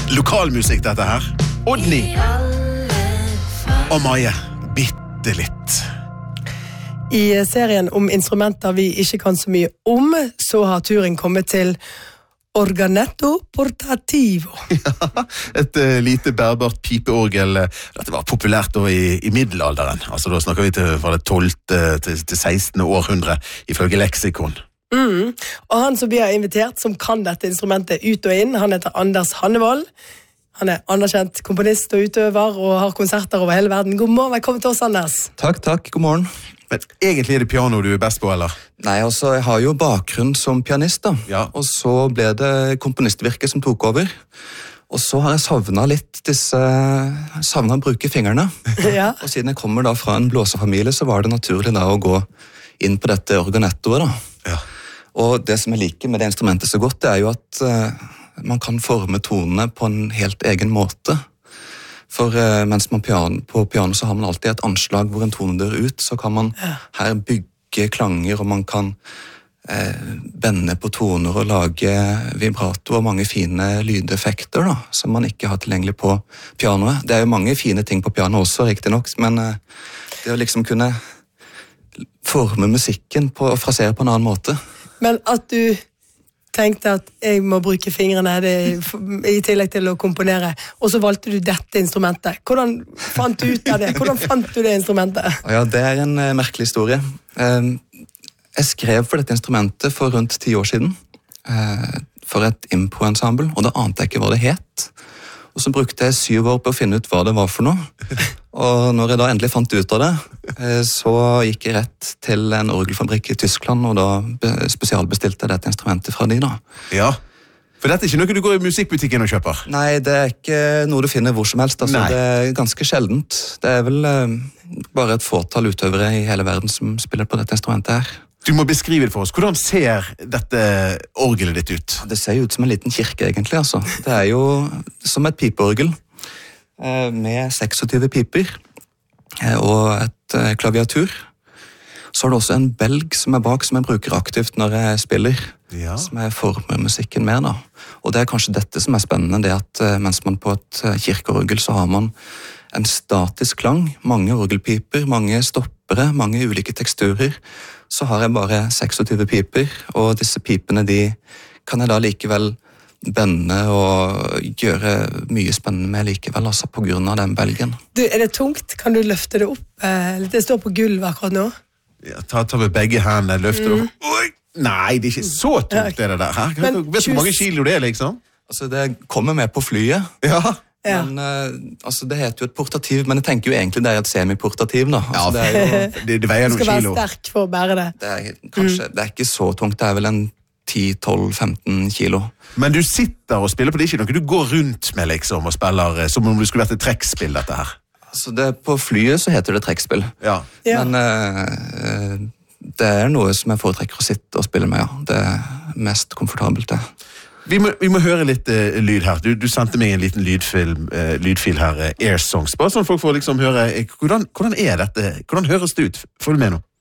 Lokalmusikk dette her. Odni og Maje, bitte litt. I serien om instrumenter vi ikke kan så mye om, så har turen kommet til Organetto Portativo. Ja, et lite bærbart pipeorgel. Dette var populært da i middelalderen. Altså da snakker vi fra det 12. til 16. århundre, ifølge leksikon. Og han som vi har invitert, som kan dette instrumentet ut og inn, han heter Anders Hannevold. Han er anerkjent komponist og utøver og har konserter over hele verden. God morgen, velkommen til oss, Anders. Takk, god morgen. Men egentlig er det piano du er best på, eller? Nei, altså, jeg har jo bakgrunn som pianist da. Ja. Og så ble det komponistvirket som tok over. Og så har jeg savnet å bruke fingrene. Ja. Og siden jeg kommer da fra en blåsefamilie, så var det naturlig da å gå inn på dette organettoet da. Ja. Og det som jeg liker med det instrumentet så godt, det er jo at man kan forme tonene på en helt egen måte. For mens man på piano så har man alltid et anslag hvor en tone dør ut, så kan man her bygge klanger, og man kan bende på toner og lage vibrato og mange fine lydeffekter da, som man ikke har tilgjengelig på pianoet. Det er jo mange fine ting på piano også, riktig nok, men det å liksom kunne forme musikken og frasere på en annen måte. Men at du tenkte at jeg må bruke fingrene i tillegg til å komponere, og så valgte du dette instrumentet. Hvordan fant du ut av det? Hvordan fant du det instrumentet? Ja, det er en merkelig historie. Jeg skrev for dette instrumentet for rundt 10 år siden, for et impro-ensemble, og da ante jeg ikke hva det het. Og så brukte jeg 7 år på å finne ut hva det var for noe. Og når jeg da endelig fant ut av det, så gikk jeg rett til en orgelfabrikk i Tyskland, og da spesialbestilte jeg dette instrumentet fra de da. Ja, for dette er ikke noe du går i musikkbutikken og kjøper? Nei, det er ikke noe du finner hvor som helst, altså. Det er ganske sjeldent. Det er vel bare et fåtall utøvere i hele verden som spiller på dette instrumentet her. Du må beskrive det for oss. Hvordan ser dette orgelet ditt ut? Det ser jo ut som en liten kirke, egentlig, altså. Det er jo som et pipeorgel, med 26 piper og et klaviatur. Så er det også en belg som er bak, som jeg bruker aktivt når jeg spiller, som jeg former musikken med da. Og det er kanskje dette som er spennende, det at mens man på et kirkeorgel så har man en statisk klang, mange orgelpiper, mange stoppere, mange ulike teksturer, så har jeg bare 26 piper, og disse pipene de kan jeg da likevel bende og gjøre mye spennende med likevel, altså på grunn av den belgen. Du, er det tungt? Kan du løfte det opp? Det står på gulvet akkurat nå. Ja, ta med begge hendene, løfte det opp. Oi! Nei, det er ikke så tungt det der. Her. Vet du hvor mange kilo det er, liksom? Altså, det kommer med på flyet. Ja. Men altså, det heter jo et portativ, men jeg tenker jo egentlig det er et semiportativ da. Altså, det er jo, det veier noen kilo. Du skal være sterk for å bære det. Det er ikke så tungt, det er vel en 10-12-15 kilo. Men du sitter og spiller på det, ikke noe du går rundt med liksom, og spiller som om det skulle vært et trekkspill, dette her. Altså, på flyet så heter det trekkspill. Ja. Men det er noe som jeg foretrekker å sitte og spille med, ja. Det er mest komfortabelt, det. Vi må høre litt lyd her. Du sendte meg en liten lydfil her, Air Songs. Bare sånn folk får liksom høre, hvordan er dette? Hvordan høres det ut? Følg med nå.